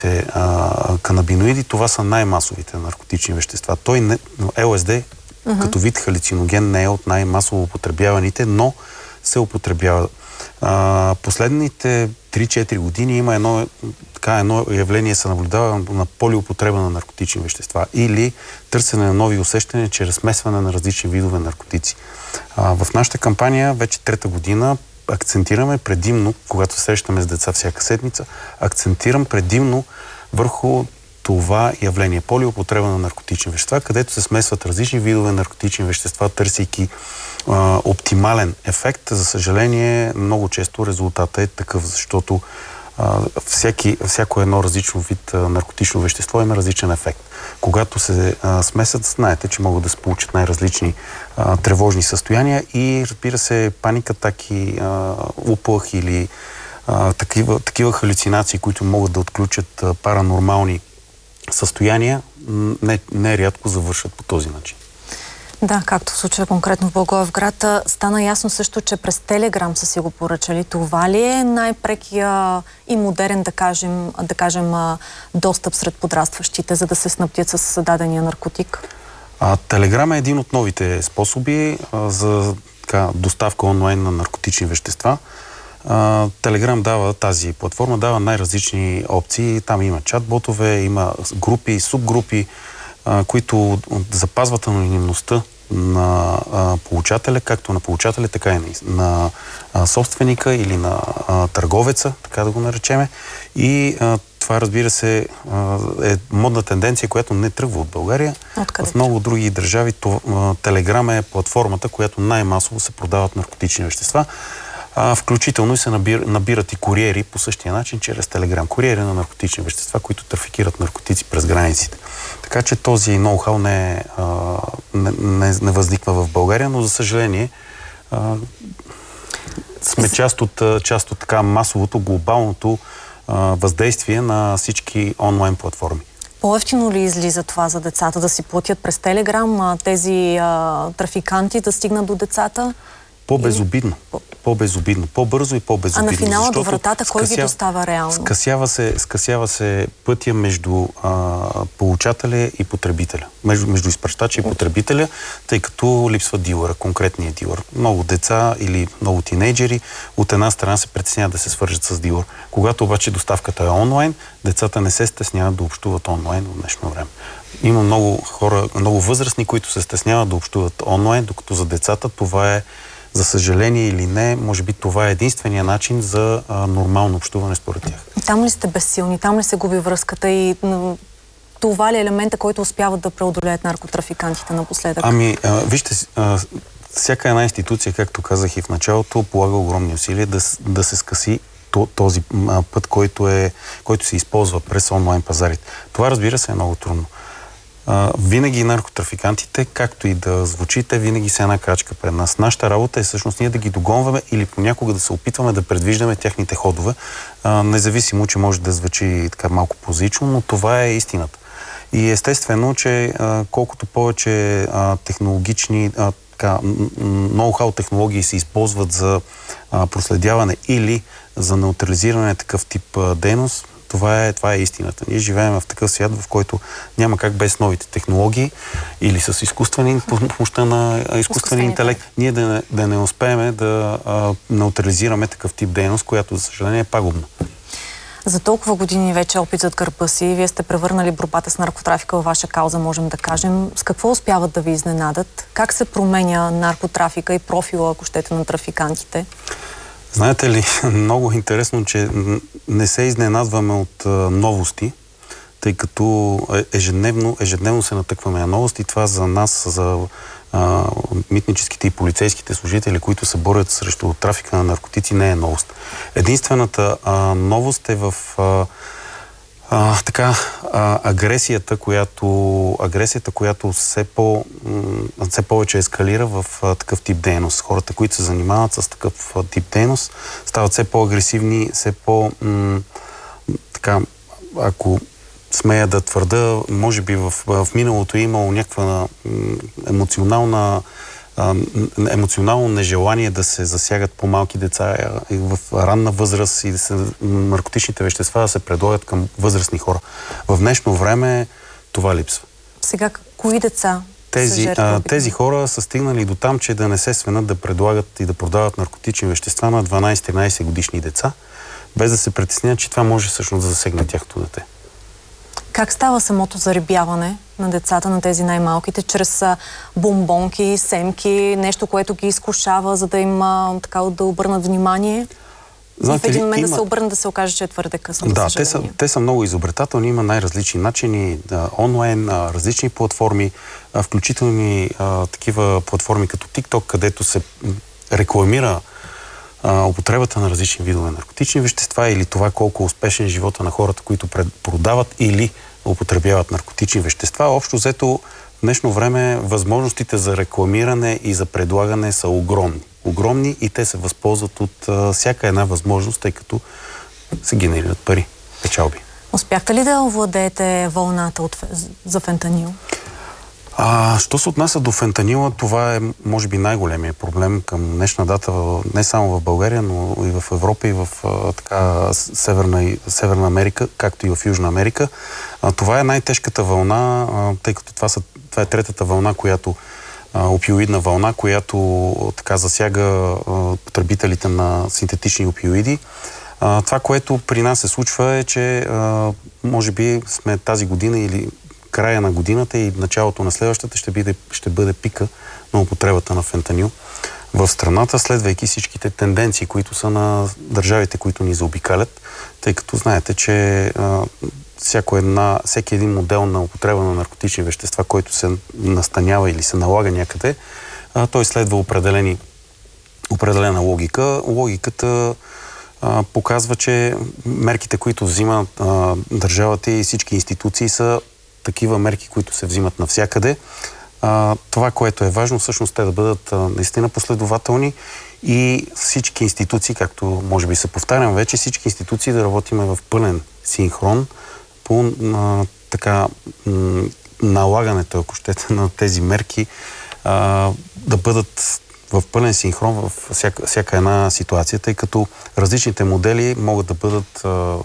канабиноиди, това са най-масовите наркотични вещества. ЛСД като вид халюциноген не е от най-масово употребяваните, но се употребява. Последните 3-4 години има едно явление, се наблюдава на полиупотреба на наркотични вещества или търсене на нови усещания чрез смесване на различни видове наркотици. В нашата кампания вече трета година акцентираме предимно, когато срещаме с деца всяка седмица, акцентирам предимно върху това явление, полиупотреба на наркотични вещества, където се смесват различни видове наркотични вещества, търсейки оптимален ефект. За съжаление, много често резултатът е такъв, защото всяко едно различно вид наркотично вещество има различен ефект. Когато се смесят, знаете, че могат да се получат най-различни тревожни състояния и, разбира се, паника, атаки, уплах или такива халюцинации, които могат да отключат паранормални състояния, не рядко завършат по този начин. Да, както в случая конкретно в Благоевград. Стана ясно също, че през Телеграм са си го поръчали. Това ли е най-прекия и модерен, да кажем, достъп сред подрастващите, за да се снабдят с дадения наркотик? Телеграм е един от новите способи за доставка онлайн на наркотични вещества. Телеграм дава, тази платформа дава най-различни опции. Там има чат-ботове, има групи, субгрупи, които запазват анонимността на получателя, както на получателя, така и на собственика или на търговеца, така да го наречеме. И това, разбира се, е модна тенденция, която не тръгва от България. В много други държави Телеграм е платформата, която най-масово се продават наркотични вещества. Включително и се набират и куриери по същия начин, чрез Телеграм. Куриери на наркотични вещества, които трафикират наркотици през границите. Така че този ноу-хау не възниква в България, но за съжаление сме част от така масовото, глобалното въздействие на всички онлайн платформи. По-евтино ли излиза това за децата? Да си платят през Телеграм, тези трафиканти да стигнат до децата? По-безобидно. По-безобидно. По-бързо и по-безобидно. А на финала до вратата кой ги достава реално? Скъсява се пътя между получателя и потребителя. Между изпращача и потребителя, тъй като липсва дилъра, конкретният дилър. Много деца или много тинейджери от една страна се притесняват да се свържат с дилър. Когато обаче доставката е онлайн, децата не се стесняват да общуват онлайн в днешно време. Има много хора, много възрастни, които се стесняват да общуват онлайн, докато за децата това е, за съжаление или не, може би това е единствения начин за нормално общуване според тях. Там ли сте безсилни? Там ли се губи връзката и това ли е елемента, който успяват да преодолеят наркотрафикантите напоследък? Вижте, всяка една институция, както казах и в началото, полага огромни усилия да се скъси този път, който се използва през онлайн пазарите. Това, разбира се, е много трудно. Винаги наркотрафикантите, както и да звучи, те винаги са една крачка пред нас. Нашата работа е всъщност ние да ги догонваме или понякога да се опитваме да предвиждаме техните ходове, независимо, че може да звучи така малко позично, но това е истината. И естествено, че колкото повече технологични ноу-хау технологии се използват за проследяване или за неутрализиране на такъв тип дейност, това е истината. Ние живеем в такъв свят, в който няма как без новите технологии или с помощта на изкуствения интелект, ние да не успеем да неутрализираме такъв тип дейност, която, за съжаление, е пагубна. За толкова години вече опит зад гърба си, вие сте превърнали борбата с наркотрафика във ваша кауза, можем да кажем. С какво успяват да ви изненадат? Как се променя наркотрафика и профила, ако щете, на трафикантите? Знаете ли, много интересно, че не се изненадваме от новости, тъй като ежедневно се натъкваме на новости. Това за нас, за митническите и полицейските служители, които се борят срещу трафика на наркотици, не е новост. Единствената новост е в агресията, която все повече ескалира в такъв тип дейност. Хората, които се занимават с такъв тип дейност, стават все по-агресивни, все ако смея да твърда, може би в миналото е имало някаква емоционална емоционално нежелание да се засягат по-малки деца в ранна възраст и наркотичните вещества да се предлагат към възрастни хора. В днешно време това липсва. Сега, кои деца? Тези хора са стигнали до там, че да не се свенат да предлагат и да продават наркотични вещества на 12-13 годишни деца, без да се притеснят, че това може всъщност да засегне тяхното дете. Как става самото зарибяване на децата, на тези най-малките, чрез бомбонки, семки, нещо, което ги изкушава, за да им така да обърнат внимание? Знаете, и в един момент да се обърнат, да се окаже, че е твърде късно. Да, те са много изобретателни, има най-различни начини, онлайн, различни платформи, включително такива платформи като TikTok, където се рекламира употребата на различни видове наркотични вещества или това колко успешен е живота на хората, които продават или употребяват наркотични вещества. Общо взето, в днешно време възможностите за рекламиране и за предлагане са огромни. Огромни и те се възползват от всяка една възможност, тъй като се генерират пари, печалби. Успяхте ли да овладеете вълната за фентанил? Що се отнася до фентанила, това е, може би, най-големият проблем към днешна дата, не само в България, но и в Европа, и в Северна Америка, както и в Южна Америка. Това е най-тежката вълна, тъй като това е третата вълна, опиоидна вълна, която така засяга потребителите на синтетични опиоиди. Това, което при нас се случва е, че може би сме тази година или края на годината и началото на следващата ще бъде пика на употребата на фентанил в страната, следвайки всичките тенденции, които са на държавите, които ни заобикалят, тъй като знаете, че всеки един модел на употреба на наркотични вещества, който се настанява или се налага някъде, той следва определена логика. Логиката показва, че мерките, които взимат държавата и всички институции, са такива мерки, които се взимат навсякъде. Това, което е важно, всъщност те да бъдат наистина последователни и всички институции, както може би се повтарям вече, всички институции да работиме в пълен синхрон по налагането, ако щете, на тези мерки, да бъдат в пълен синхрон в всяка една ситуация, тъй като различните модели може да бъдат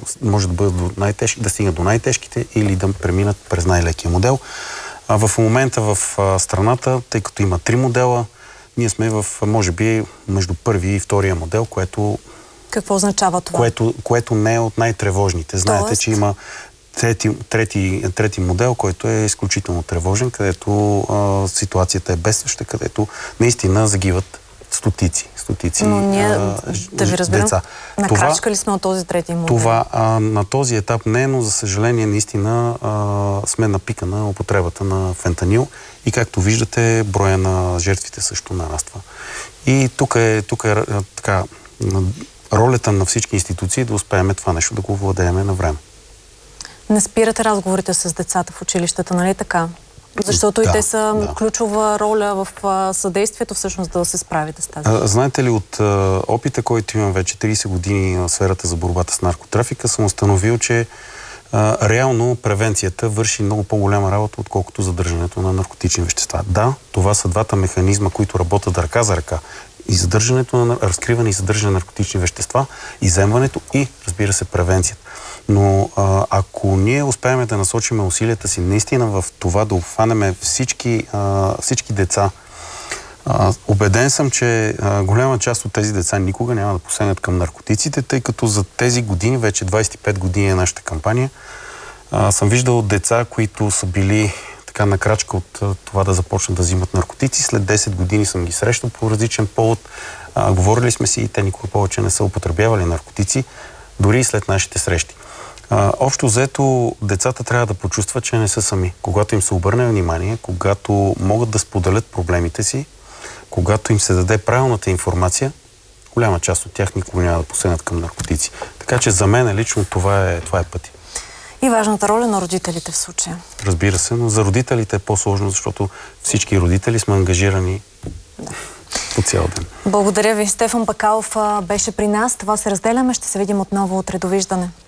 да стигнат до най-тежките или да преминат през най-лекия модел. В момента в страната, тъй като има 3 модела, ние сме може би, между първи и втория модел, което... Какво означава това? Което не е от най-тревожните. Знаете, че има трети модел, който е изключително тревожен, където ситуацията е бедстваща, където наистина загиват стотици Но ние, да ви разберем, деца. На крачка ли сме от този трети модел? На този етап не, но за съжаление наистина сме на пика на употребата на фентанил и както виждате, броя на жертвите също нараства. И тук е така ролята на всички институции да успеем това нещо да го владееме на време. Не спирате разговорите с децата в училищата, нали така? Защото и те са ключова роля в съдействието всъщност да се справите с тази. Знаете ли, от опита, който имам вече 30 години в сферата за борбата с наркотрафика, съм установил, че реално превенцията върши много по-голяма работа, отколкото задържането на наркотични вещества. Да, това са двата механизма, които работят ръка за ръка. И задържането на разкриване и задържане на наркотични вещества, изземването и, разбира се, превенцията. Но ако ние успеем да насочим усилията си наистина в това да обхванем всички деца, убеден съм, че голяма част от тези деца никога няма да посегнат към наркотиците, тъй като за тези години, вече 25 години е нашата кампания, съм виждал деца, които са били така на крачка от това да започнат да взимат наркотици. След 10 години съм ги срещал по различен повод. Говорили сме си и те никога повече не са употребявали наркотици, дори и след нашите срещи. Общо взето, децата трябва да почувстват, че не са сами. Когато им се обърне внимание, когато могат да споделят проблемите си, когато им се даде правилната информация, голяма част от тях никога няма да посегнат към наркотици. Така че за мен лично това е пътя. И важната роля на родителите в случая. Разбира се, но за родителите е по-сложно, защото всички родители сме ангажирани по цял ден. Благодаря ви. Стефан Бакалов беше при нас. Това се разделяме. Ще се видим отново утре. Довиждане.